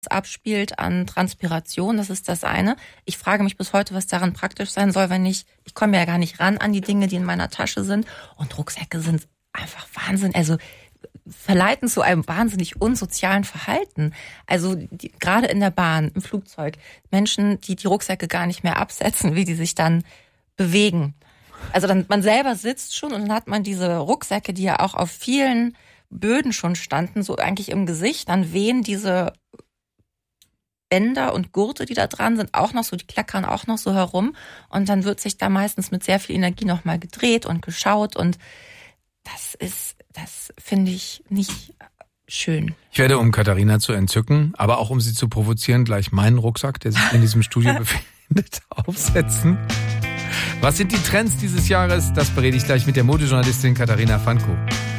abspielt an Transpiration, das ist das eine. Ich frage mich bis heute, was daran praktisch sein soll, wenn ich komme ja gar nicht ran an die Dinge, die in meiner Tasche sind. Und Rucksäcke sind einfach Wahnsinn, also verleiten zu einem wahnsinnig unsozialen Verhalten. Also gerade in der Bahn, im Flugzeug, Menschen, die Rucksäcke gar nicht mehr absetzen, wie die sich dann bewegen. Also dann man selber sitzt schon und dann hat man diese Rucksäcke, die ja auch auf vielen Böden schon standen, so eigentlich im Gesicht, dann wehen diese Bänder und Gurte, die da dran sind, auch noch so, die klackern auch noch so herum und dann wird sich da meistens mit sehr viel Energie nochmal gedreht und geschaut und das finde ich nicht schön. Ich werde, um Katharina zu entzücken, aber auch um sie zu provozieren, gleich meinen Rucksack, der sich in diesem Studio befindet, aufsetzen. Was sind die Trends dieses Jahres? Das berede ich gleich mit der Modejournalistin Katharina Fanko.